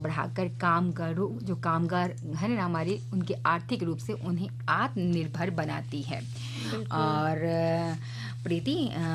बढ़ाकर कामगारों जो कामगार है ना हमारे, उनके आर्थिक रूप से उन्हें आत्मनिर्भर बनाती है। बिल्कुल। और प्रीति,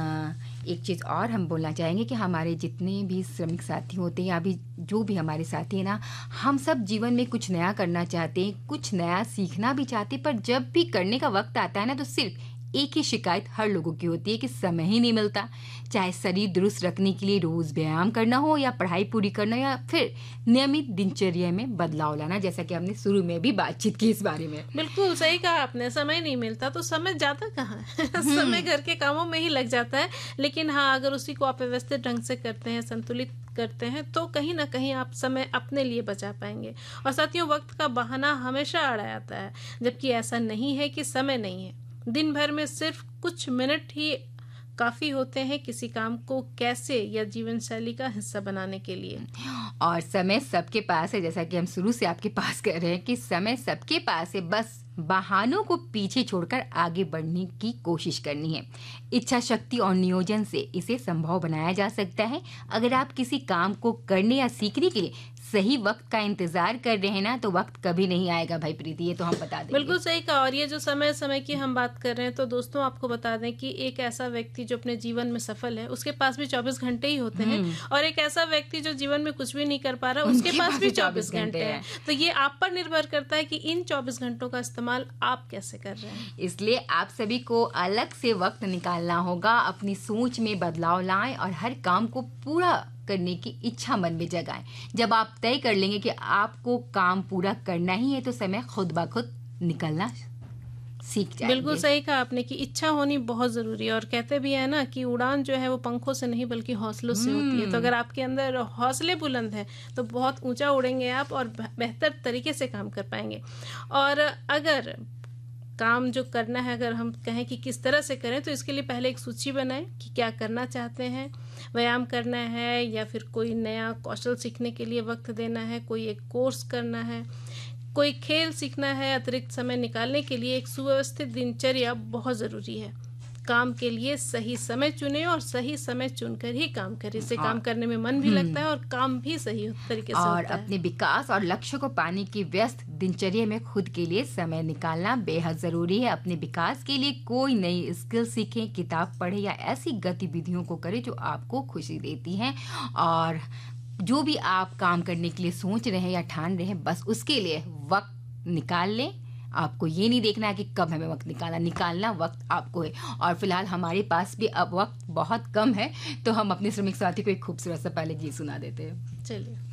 एक चीज़ और हम बोलना चाहेंगे कि हमारे जितने भी श्रमिक साथी होते हैं या भी जो भी हमारे साथी हैं ना, हम सब जीवन में कुछ नया करना चाहते हैं, कुछ नया सीखना भी चाहते हैं, पर जब भी करने का वक्त आता है ना, तो सिर्फ एक ही शिकायत हर लोगों की होती है कि समय ही नहीं मिलता। चाहे शरीर दुरुस्त रखने के लिए रोज व्यायाम करना हो, या पढ़ाई पूरी करना, या फिर नियमित दिनचर्या में बदलाव लाना, जैसा कि हमने शुरू में भी बातचीत की इस बारे में। बिल्कुल सही कहा आपने, समय नहीं मिलता तो समय जाता कहाँ है समय घर के कामों में ही लग जाता है। लेकिन हाँ, अगर उसी को आप व्यवस्थित ढंग से करते हैं, संतुलित करते हैं, तो कहीं ना कहीं आप समय अपने लिए बचा पाएंगे। और साथियों, वक्त का बहाना हमेशा अड़ा आता है, जबकि ऐसा नहीं है कि समय नहीं है। दिन भर में सिर्फ कुछ मिनट ही काफी होते हैं किसी काम को कैसे या जीवन शैली का हिस्सा बनाने के लिए। और समय सबके पास है, जैसा कि हम शुरू से आपके पास कह रहे हैं कि समय सबके पास है, बस बहानों को पीछे छोड़कर आगे बढ़ने की कोशिश करनी है। इच्छा शक्ति और नियोजन से इसे संभव बनाया जा सकता है। अगर आप किसी काम को करने या सीखने के लिए सही वक्त का इंतजार कर रहे हैं ना, तो वक्त कभी नहीं आएगा भाई प्रीति, ये तो हम बता देंगे। बिल्कुल सही कहा। और ये जो समय समय की हम बात कर रहे हैं, तो दोस्तों आपको बता दें कि एक ऐसा व्यक्ति जो अपने जीवन में सफल है, उसके पास भी 24 घंटे ही होते हैं, और एक ऐसा व्यक्ति जो जीवन में कुछ भी नहीं कर पा रहा, उसके पास भी 24 घंटे हैं। तो ये आप पर निर्भर करता है कि इन 24 घंटों का इस्तेमाल आप कैसे कर रहे हैं। इसलिए आप सभी को अलग से वक्त निकालना होगा, अपनी सोच में बदलाव लाएं और हर काम को पूरा करने की इच्छा मन में जगाएं। जब आप तय कर लेंगे कि आपको काम पूरा करना ही है, तो समय खुद ब खुद निकलना सीख जाएंगे। बिल्कुल सही कहा आपने कि इच्छा होनी बहुत जरूरी है। और कहते भी है ना कि उड़ान जो है वो पंखों से नहीं बल्कि हौसलों से होती है। तो अगर आपके अंदर हौसले बुलंद है तो बहुत ऊंचा उड़ेंगे आप और बेहतर तरीके से काम कर पाएंगे। और अगर काम जो करना है, अगर हम कहें कि किस तरह से करें, तो इसके लिए पहले एक सूची बनाएं कि क्या करना चाहते हैं। व्यायाम करना है या फिर कोई नया कौशल सीखने के लिए वक्त देना है, कोई एक कोर्स करना है, कोई खेल सीखना है। अतिरिक्त समय निकालने के लिए एक सुव्यवस्थित दिनचर्या बहुत ज़रूरी है। काम के लिए सही समय चुने और सही समय चुनकर ही काम करें। इससे काम करने में मन भी लगता है और काम भी सही तरीके से और होता है। अपने विकास और लक्ष्य को पाने की व्यस्त दिनचर्या में खुद के लिए समय निकालना बेहद जरूरी है। अपने विकास के लिए कोई नई स्किल सीखें, किताब पढ़ें या ऐसी गतिविधियों को करें जो आपको खुशी देती हैं। और जो भी आप काम करने के लिए सोच रहे हैं या ठान रहे हैं, बस उसके लिए वक्त निकाल लें। आपको ये नहीं देखना है कि कब हमें वक्त निकालना वक्त आपको है। और फिलहाल हमारे पास भी अब वक्त बहुत कम है, तो हम अपने श्रमिक साथी को एक खूबसूरत सा पहले गीत सुना देते हैं। चलिए।